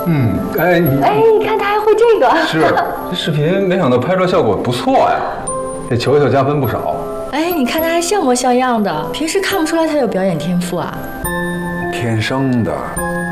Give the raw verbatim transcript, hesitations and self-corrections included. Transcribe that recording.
嗯，哎你哎，你看他还会这个。 是这视频，没想到拍出来效果不错呀，这球球加分不少。 哎，你看他还像模像样的，平时看不出来他有表演天赋啊。 天生的。